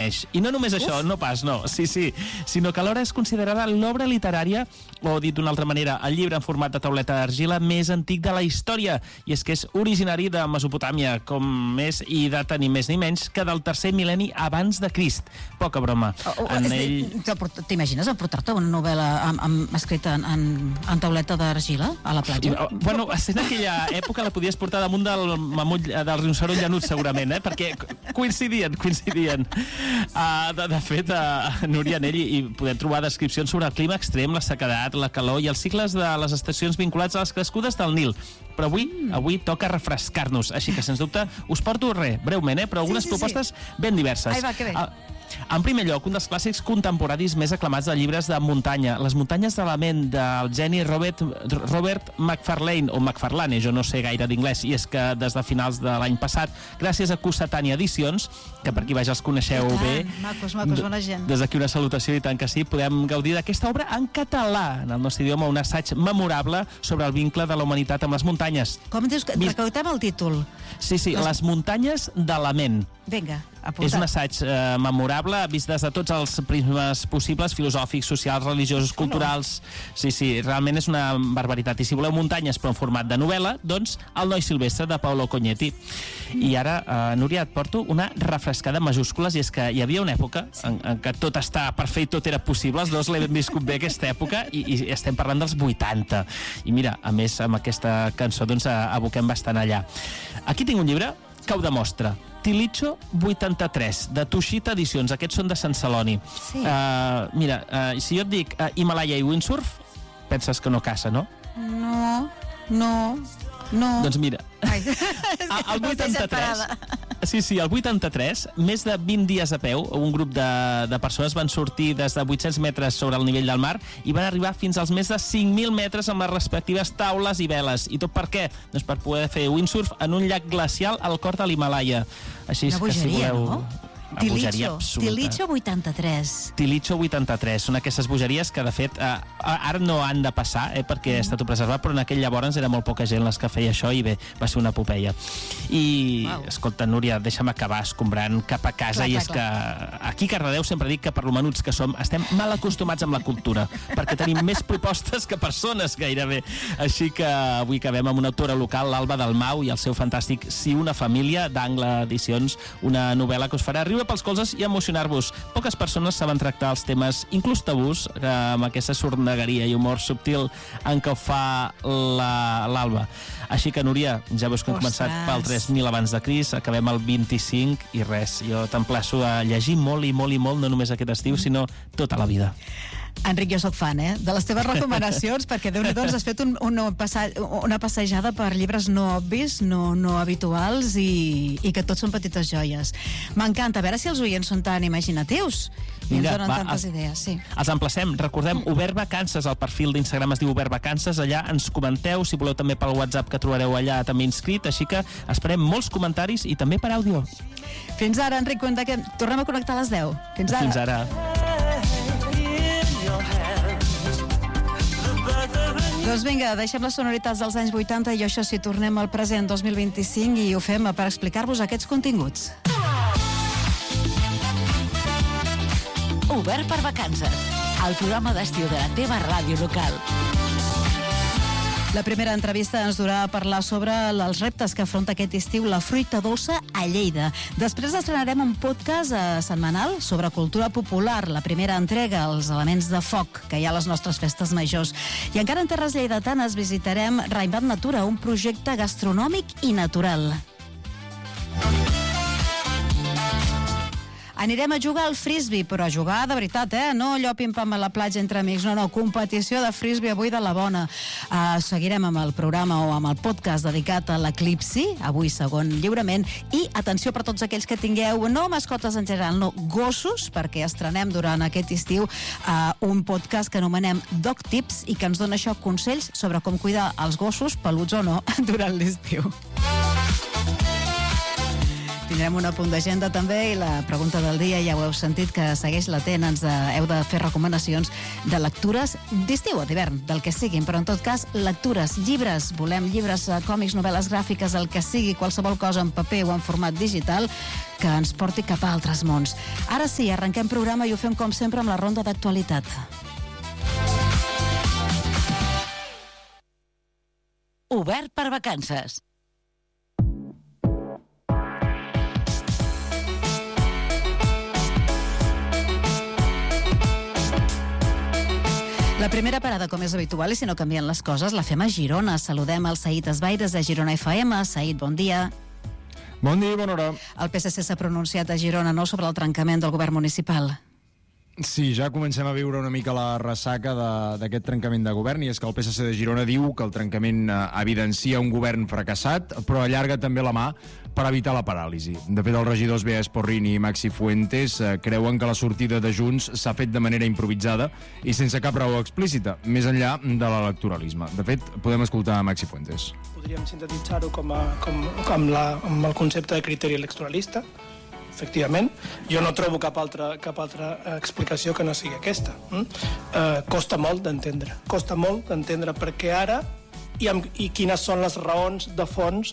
coneix. I no només això, no pas, no, sí, sinó que alhora és considerada l'obra literària, o dit d'una altra manera, el llibre en format de tauleta d'argila més antic de la història, i és que és originari de Mesopotàmia, com més, i data ni més ni menys que del tercer mil·lenni abans de Crist. Poca broma. T'imagines emportar-te una novel·la escrita en tauleta d'argila a la platja? Bueno, en aquella època la podies portar damunt del mamut, del rinoceront llanut, segurament, perquè coincidien. De fet, Núria Anell, i podem trobar descripcions sobre el clima extrem, la sequedat, la calor i els cicles de les estacions vinculats a les crescudes del Nil. Però avui toca refrescar-nos, així que, sens dubte, us porto breument, però algunes propostes ben diverses. Ai, va, que bé. En primer lloc, un dels clàssics contemporanis més aclamats de llibres de muntanya, Les muntanyes de la ment, del geni Robert McFarlane, o McFarlane, jo no sé gaire d'inglès, i és que des de finals de l'any passat, gràcies a Cossetània Edicions, que per aquí baix els coneixeu bé, macos, bona gent. Des d'aquí una salutació, i tant que sí, podem gaudir d'aquesta obra en català, en el nostre idioma, un assaig memorable sobre el vincle de la humanitat amb les muntanyes. Com dius? Recautem el títol. Sí, Les muntanyes de la ment. Vinga, apuntat. És un assaig memorable, vist des de tots els prismes possibles, filosòfics, socials, religiosos, culturals. Sí, realment és una barbaritat. I si voleu muntanyes però en format de novel·la, doncs El noi silvestre, de Paolo Cognetti. I ara, Núria, et porto una refrescada en majúscules, i és que hi havia una època en què tot estava per fer i tot era possible. Els dos l'hem viscut bé, aquesta època, i estem parlant dels 80. I mira, a més, amb aquesta cançó doncs aboquem bastant allà. Aquí tinc un llibre que ho demostra. Tilicho 83, de Tushita Edicions. Aquests són de Sant Celoni. Sí. Mira, si jo et dic Himalaya i windsurf, penses que no caça, no? No. Doncs mira, el 83... Sí, el 83, més de 20 dies a peu, un grup de persones van sortir des de 800 metres sobre el nivell del mar i van arribar fins als més de 5.000 metres amb les respectives taules i veles. I tot per què? Doncs per poder fer windsurf en un llac glacial al cor de l'Himalaya. Així és que si voleu... No? Tilicho 83. Tilicho 83, són aquestes bogeries que, de fet, ara no han de passar, perquè ha estat preservat, però en aquell llavors era molt poca gent les que feia això, i bé, va ser una epopeia. I, escolta, Núria, deixa'm acabar escombrant cap a casa, i és que aquí a Cardedeu sempre dic que, per lo menuts que som, estem mal acostumats amb la cultura, perquè tenim més propostes que persones, gairebé. Així que avui acabem amb una autora local, l'Alba Dalmau, i el seu fantàstic Si una família, d'Angle Edicions, una novel·la que us farà riure pels colzes i emocionar-vos. Poques persones saben tractar els temes, inclús tabús, amb aquesta sornegueria i humor subtil en què ho fa l'Alba. Així que, Núria, ja veus que hem començat pel 3000 abans de Crist, acabem el 25 i res. Jo t'emplaço a llegir molt i molt i molt, no només aquest estiu, sinó tota la vida. Enric, jo sóc fan, de les teves recomanacions, perquè Déu-n'hi-do, has fet una passejada per llibres no obvis, no habituals, i que tots són petites joies. M'encanta, a veure si els oients són tan imaginatius i ens donen tantes idees. Sí. Els emplacem, recordem, Obert Vacances, el perfil d'Instagram es diu Obert Vacances, allà ens comenteu, si voleu també pel WhatsApp que trobareu allà també inscrit, així que esperem molts comentaris i també per àudio. Fins ara, Enric, tornem a connectar a les 10. Fins ara. Fins ara. Doncs vinga, deixem les sonoritats dels anys 80 i això sí, tornem al present 2025 i ho fem per explicar-vos aquests continguts. Obert per vacances, el programa d'estiu de la teva ràdio local. La primera entrevista ens durà a parlar sobre els reptes que afronta aquest estiu la fruita dolça a Lleida. Després estrenarem un podcast setmanal sobre cultura popular, la primera entrega, els elements de foc que hi ha a les nostres festes majors. I encara en terres lleidatanes visitarem Raimbat Natura, un projecte gastronòmic i natural. Anirem a jugar al frisbee, però a jugar de veritat, no allò pim-pam a la platja entre amics, no, competició de frisbee avui de la bona. Seguirem amb el programa o amb el podcast dedicat a l'eclipsi, avui segon lliurament, i atenció per tots aquells que tingueu, no mascotes en general, no, gossos, perquè estrenem durant aquest estiu un podcast que anomenem Dog Tips i que ens dona això consells sobre com cuidar els gossos, peluts o no, durant l'estiu. Tindrem un apunt d'agenda també i la pregunta del dia, ja ho heu sentit, que segueix latent. Heu de fer recomanacions de lectures d'estiu o d'hivern, del que siguin, però en tot cas, lectures, llibres. Volem llibres, còmics, novel·les gràfiques, el que sigui, qualsevol cosa en paper o en format digital que ens porti cap a altres mons. Ara sí, arrenquem programa i ho fem com sempre amb la ronda d'actualitat. Obert per vacances. La primera parada, com és habitual, i si no canvien les coses, la fem a Girona. Saludem el Saïd Esbaires de Girona FM. Saïd, bon dia. Bon dia i bona hora. El PSC s'ha pronunciat a Girona, no?, sobre el trencament del govern municipal. Sí, ja comencem a viure una mica la ressaca d'aquest trencament de govern, i és que el PSC de Girona diu que el trencament evidencia un govern fracassat, però allarga també la mà per evitar la paràlisi. De fet, els regidors Bea Esporrin i Maxi Fuentes creuen que la sortida de Junts s'ha fet de manera improvisada i sense cap raó explícita, més enllà de l'electoralisme. De fet, podem escoltar Maxi Fuentes. Podríem sintetitzar-ho amb el concepte de criteri electoralista. Efectivament, jo no trobo cap altra explicació que no sigui aquesta. Costa molt d'entendre per què ara i quines són les raons de fons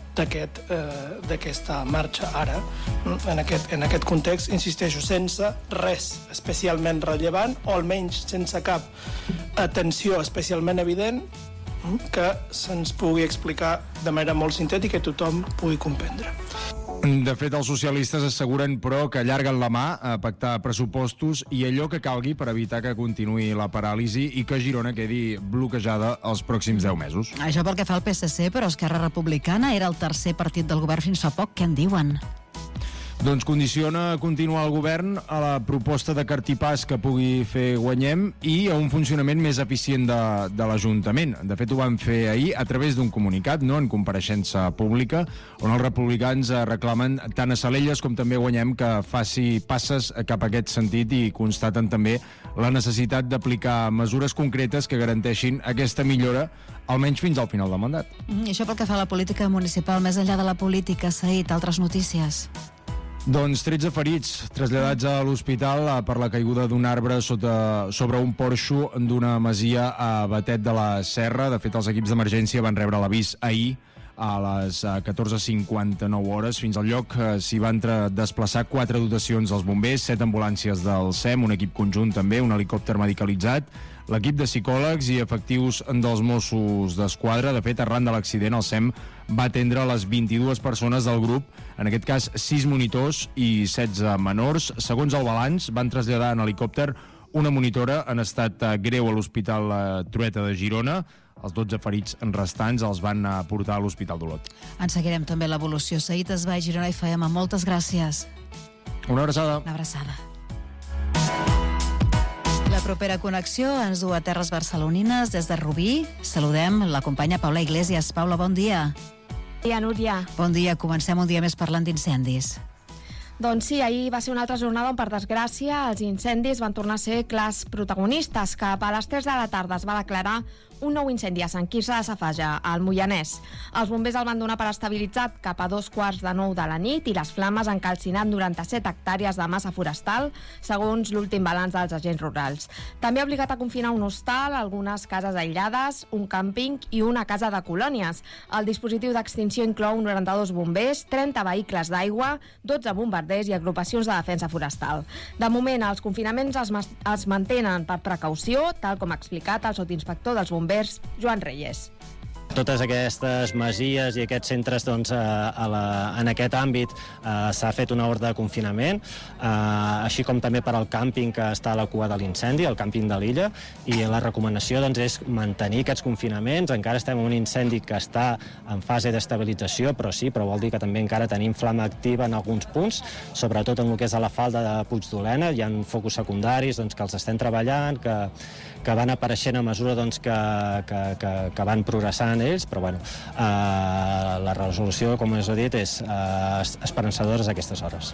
d'aquesta marxa ara. En aquest context, insisteixo, sense res especialment rellevant, o almenys sense cap atenció especialment evident que se'ns pugui explicar de manera molt sintètica i tothom pugui comprendre. De fet, els socialistes asseguren, però, que allarguen la mà a pactar pressupostos i allò que calgui per evitar que continuï la paràlisi i que Girona quedi bloquejada els pròxims 10 mesos. Això pel que fa al PSC, però Esquerra Republicana era el tercer partit del govern fins fa poc. Què en diuen? Doncs condiciona continuar el govern a la proposta de cartipàs que pugui fer Guanyem i a un funcionament més eficient de l'Ajuntament. De fet, ho van fer ahir a través d'un comunicat, no en compareixença pública, on els republicans reclamen tant a Salelles com també a Guanyem que faci passes cap a aquest sentit i constaten també la necessitat d'aplicar mesures concretes que garanteixin aquesta millora almenys fins al final del mandat. I això pel que fa a la política municipal, més enllà de la política, Saïd, altres notícies? Doncs 13 ferits traslladats a l'hospital per la caiguda d'un arbre sobre un porxo d'una masia a Batet de la Serra. De fet, els equips d'emergència van rebre l'avís ahir a les 14:59 hores. Fins al lloc s'hi van desplaçar 4 dotacions dels bombers, 7 ambulàncies del SEM, un equip conjunt també, un helicòpter medicalitzat, l'equip de psicòlegs i efectius dels Mossos d'Esquadra. De fet, arran de l'accident, el SEM va atendre les 22 persones del grup, en aquest cas 6 monitors i 16 menors. Segons el balanç, van traslladar en helicòpter una monitora en estat greu a l'Hospital Trueta de Girona. Els 12 ferits restants els van portar a l'Hospital d'Olot. En seguirem també l'evolució. Saïd Esbai, Girona FM, moltes gràcies. Una abraçada. Una abraçada. La propera connexió ens du a terres barcelonines des de Rubí. Saludem la companya Paula Iglesias. Paula, bon dia. Bon dia, Núria. Bon dia. Comencem un dia més parlant d'incendis. Doncs sí, ahir va ser una altra jornada on, per desgràcia, els incendis van tornar a ser clars protagonistes. Cap a les 3 de la tarda es va declarar un nou incendi a Sant Quirze de Safaja, al Moianès. Els bombers el van donar per estabilitzat cap a 8:45 de la nit i les flames han calcinat 97 hectàrees de massa forestal, segons l'últim balanç dels agents rurals. També ha obligat a confinar un hostal, algunes cases aïllades, un càmping i una casa de colònies. El dispositiu d'extinció inclou 92 bombers, 30 vehicles d'aigua, 12 bombarders i agrupacions de defensa forestal. De moment, els confinaments es mantenen per precaució, tal com ha explicat el sotsinspector dels bombers, Joan Reyes. Totes aquestes masies i aquests centres, doncs, en aquest àmbit s'ha fet una ordre de confinament, així com també per al càmping que està a la cua de l'incendi, el càmping de l'illa, i la recomanació, doncs, és mantenir aquests confinaments. Encara estem en un incendi que està en fase d'estabilització, però vol dir que també encara tenim flama activa en alguns punts, sobretot en el que és a la falda de Puigdolena. Hi ha focus secundaris, doncs, que els estem treballant, que van apareixent a mesura, doncs, que van progressant ells, però bueno, la resolució, com us he dit, és esperançadora a aquestes hores.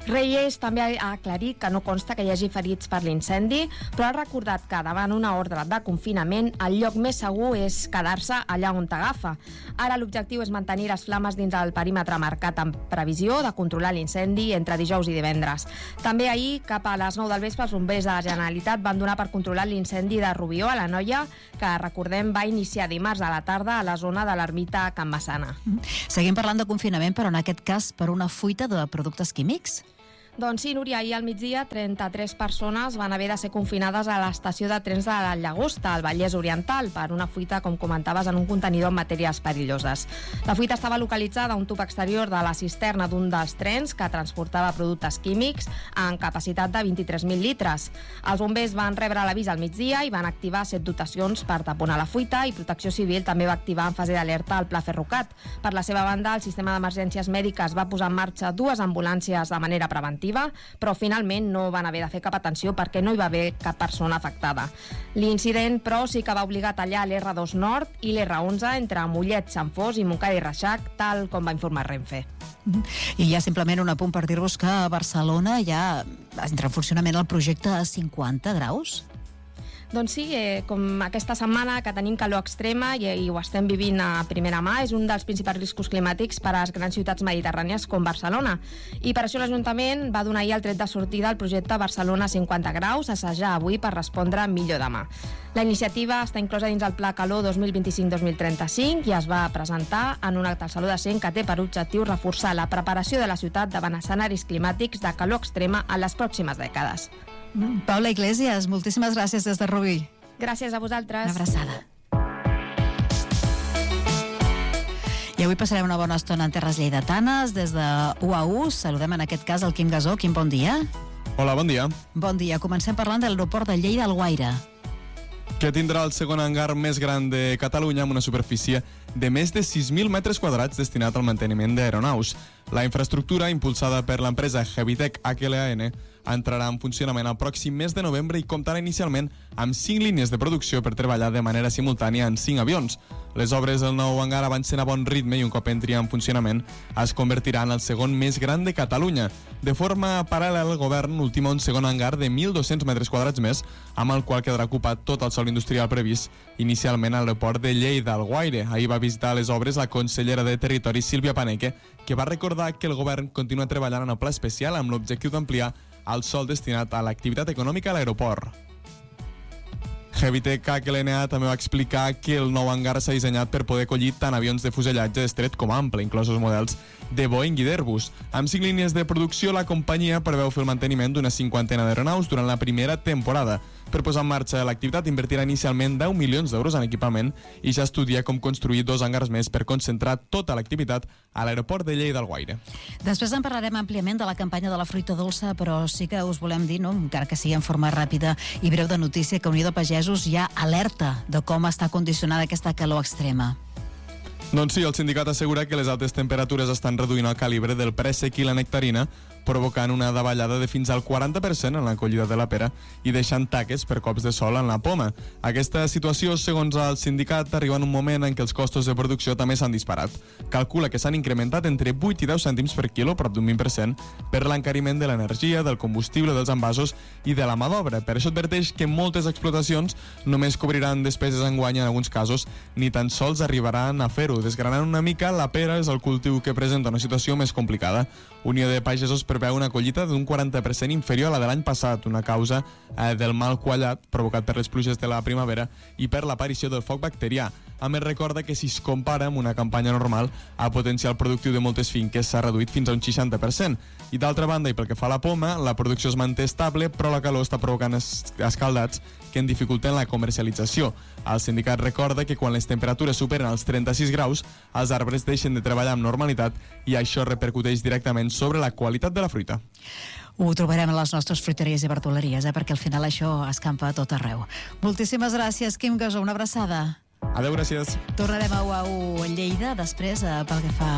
Reyes també ha aclarit que no consta que hi hagi ferits per l'incendi, però ha recordat que davant una ordre de confinament el lloc més segur és quedar-se allà on t'agafa. Ara l'objectiu és mantenir les flames dins el perímetre marcat en previsió de controlar l'incendi entre dijous i divendres. També ahir, cap a les 9 del vespre, els bombers de la Generalitat van donar per controlar l'incendi de Rubió, a l'Anoia, que, recordem, va iniciar dimarts a la tarda a la zona de l'ermita Can Massana. Seguim parlant de confinament, però en aquest cas per una fuita de productes químics. Doncs sí, Núria, ahir al migdia 33 persones van haver de ser confinades a l'estació de trens de la Llagosta, al Vallès Oriental, per una fuita, com comentaves, en un contenidor amb matèries perilloses. La fuita estava localitzada a un tub exterior de la cisterna d'un dels trens que transportava productes químics en capacitat de 23.000 litres. Els bombers van rebre l'avís al migdia i van activar 7 dotacions per taponar la fuita, i Protecció Civil també va activar en fase d'alerta el Pla Ferrocat. Per la seva banda, el sistema d'emergències mèdiques va posar en marxa 2 ambulàncies de manera preventiva, però finalment no van haver de fer cap atenció perquè no hi va haver cap persona afectada. L'incident, però, sí que va obligar a tallar l'R2 Nord i l'R11 entre Mollet, Sant Fos i Montcada i Reixac, tal com va informar Renfe. I ja simplement un apunt per dir-vos que a Barcelona ja entra en funcionament el projecte a 50 graus. Doncs sí, com aquesta setmana que tenim calor extrema i ho estem vivint a primera mà, és un dels principals riscos climàtics per a les grans ciutats mediterrànies com Barcelona. I per això l'Ajuntament va donar ahir el tret de sortida al projecte Barcelona 50 graus, assajar avui per respondre millor demà. La iniciativa està inclosa dins el Pla Calor 2025-2035 i es va presentar en un acte al Saló de Cent que té per objectiu reforçar la preparació de la ciutat davant escenaris climàtics de calor extrema en les pròximes dècades. Paula Iglesias, moltíssimes gràcies des de Rubí. Gràcies a vosaltres. Una abraçada. I avui passarem una bona estona en terres lleidatanes. Des de UAU saludem en aquest cas el Quim Gasó. Quim, bon dia. Hola, bon dia. Bon dia. Comencem parlant de l'aeroport de Lleida-Alguaire, que tindrà el segon hangar més gran de Catalunya amb una superfície de més de 6.000 metres quadrats destinat al manteniment d'aeronaus. La infraestructura, impulsada per l'empresa Hevitec HLAN, entrarà en funcionament el pròxim mes de novembre i comptarà inicialment amb 5 línies de producció per treballar de manera simultània en 5 avions. Les obres del nou hangar avancen a bon ritme i un cop entri en funcionament es convertirà en el segon més gran de Catalunya. De forma paral·lela, el govern ultima un segon hangar de 1.200 metres quadrats més, amb el qual quedarà ocupat tot el sòl industrial previst inicialment a l'aeroport de Lleida-Alguaire. Ahir va visitar les obres la consellera de Territori, Sílvia Paneque, que va recordar que el govern continua treballant en el pla especial amb l'objectiu d'ampliar el sòl destinat a l'activitat econòmica a l'aeroport. Hevitec HLAN també va explicar que el nou hangar s'ha dissenyat per poder acollir tant avions de fusellatge estret com ample, inclosos models de Boeing i d'Airbus. Amb 5 línies de producció, la companyia preveu fer el manteniment d'una 50ena d'aeronaus durant la primera temporada. Per posar en marxa l'activitat invertirà inicialment 10 milions d'euros en equipament i ja estudia com construir 2 hangars més per concentrar tota l'activitat a l'aeroport de Lleida-Alguaire. Després en parlarem àmpliament de la campanya de la fruita dolça, però sí que us volem dir, encara que sigui en forma ràpida i breu de notícia, que Unió de Pagesos ja alerta de com està condicionada aquesta calor extrema. Doncs sí, el sindicat assegura que les altes temperatures estan reduint el calibre del préssec i la nectarina, provocant una davallada de fins al 40% en la collida de la pera i deixant taques per cops de sol en la poma. Aquesta situació, segons el sindicat, arriba en un moment en què els costos de producció també s'han disparat. Calcula que s'han incrementat entre 8 i 10 cèntims per quilo, prop d'un 20%, per l'encariment de l'energia, del combustible, dels envasos i de la mà d'obra. Per això adverteix que moltes explotacions només cobriran despeses enguany en alguns casos, ni tan sols arribaran a fer-ho. Desgranant una mica, la pera és el cultiu que presenta una situació més complicada. Unió de Pagesos preveu una collita d'un 40% inferior a la de l'any passat, una causa del mal quallat provocat per les pluges de la primavera i per l'aparició del foc bacterià. A més, recorda que si es compara amb una campanya normal, el potencial productiu de moltes finques s'ha reduït fins a un 60%. I d'altra banda, i pel que fa a la poma, la producció es manté estable, però la calor està provocant escaldats que en dificulten la comercialització. El sindicat recorda que quan les temperatures superen els 36 graus, els arbres deixen de treballar amb normalitat i això repercuteix directament sobre la qualitat de la fruita. Ho trobarem a les nostres fruiteries i verdoleries, perquè al final això escampa a tot arreu. Moltíssimes gràcies, Quim Gasó, una abraçada. Adéu, gràcies. Tornarem a UAU Lleida després pel que fa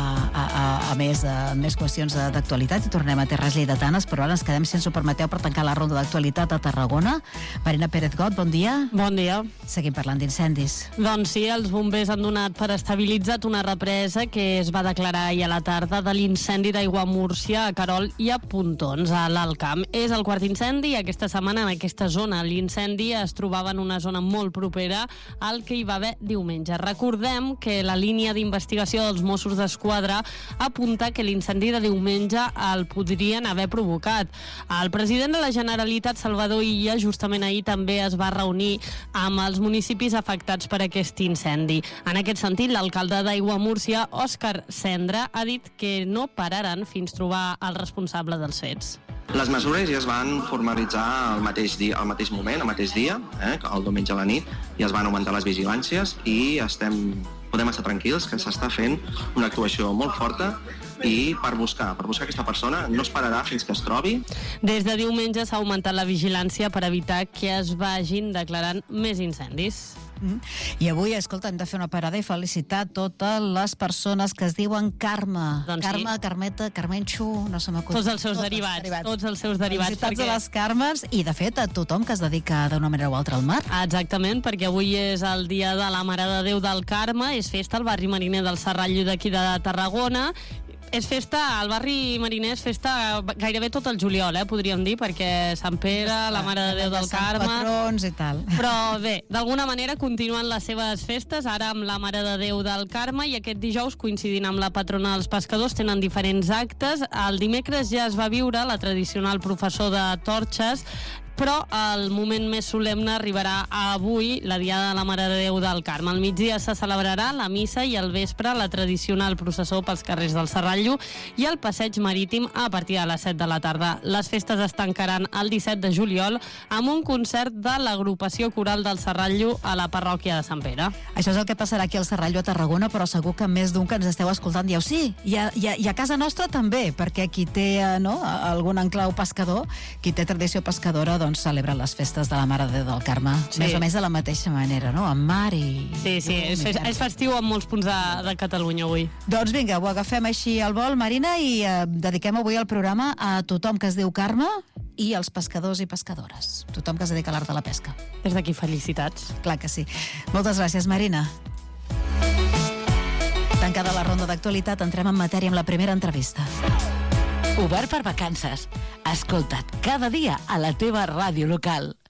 a més qüestions d'actualitat i tornem a terres lleidatanes, però ara ens quedem, si ens ho permeteu, per tancar la ronda d'actualitat a Tarragona. Marina Pérez-Got, bon dia. Bon dia. Seguim parlant d'incendis. Doncs sí, els bombers han donat per estabilitzat una represa que es va declarar ahir a la tarda de l'incendi d'Aiguamúrcia a Querol i a Pontons, a l'Alt Camp. És el quart incendi i aquesta setmana en aquesta zona. L'incendi es trobava en una zona molt propera al que hi va haver diumenge. Recordem que la línia d'investigació dels Mossos d'Esquadra apunta que l'incendi de diumenge el podrien haver provocat. El president de la Generalitat, Salvador Illa, justament ahir també es va reunir amb els municipis afectats per aquest incendi. En aquest sentit, l'alcalde d'Aiguamúrcia, Òscar Cendra, ha dit que no pararan fins trobar el responsable dels fets. Les mesures ja es van formalitzar al mateix moment, al mateix dia, el diumenge a la nit, ja es van augmentar les vigilàncies i podem estar tranquils que s'està fent una actuació molt forta i per buscar aquesta persona no es pararà fins que es trobi. Des de diumenge s'ha augmentat la vigilància per evitar que es vagin declarant més incendis. I avui, escolta, hem de fer una parada i felicitar totes les persones que es diuen Carme. Doncs Carme, sí. Carmeta, Carmenxo, no se m'acut. Tots els seus derivats. Tots els seus derivats. Felicitats a les Carmes i, de fet, a tothom que es dedica d'una manera o altra al mar. Exactament, perquè avui és el dia de la Mare de Déu del Carme, és festa al barri mariner del Serrallo d'aquí de Tarragona. És festa, al barri mariner és festa gairebé tot el juliol, podríem dir, perquè Sant Pere, la Mare de Déu del Carme... Patrons i tal. Però bé, d'alguna manera continuen les seves festes, ara amb la Mare de Déu del Carme, i aquest dijous, coincidint amb la patrona dels pescadors, tenen diferents actes. El dimecres ja es va viure la tradicional professó de torxes, però el moment més solemne arribarà avui, la Diada de la Mare de Déu del Carme. Al migdia se celebrarà la missa i al vespre la tradicional processó pels carrers del Serrallo i el passeig marítim a partir de les 7 de la tarda. Les festes es tancaran el 17 de juliol amb un concert de l'agrupació coral del Serrallo a la parròquia de Sant Pere. Això és el que passarà aquí al Serrallo a Tarragona, però segur que més d'un que ens esteu escoltant dieu sí, i a casa nostra també, perquè qui té algun enclau pescador, qui té tradició pescadora, doncs celebra les festes de la Mare de Déu del Carme, més o menys de la mateixa manera, no? Amb mar i... Sí, és festiu en molts punts de Catalunya avui. Doncs vinga, ho agafem així al vol, Marina, i dediquem avui el programa a tothom que es diu Carme i als pescadors i pescadores. Tothom que es dedica a l'art de la pesca. Des d'aquí, felicitats. Clar que sí. Moltes gràcies, Marina. Tancada la ronda d'actualitat, entrem en matèria amb la primera entrevista. Obert per vacances. Escolta't cada dia a la teva ràdio local.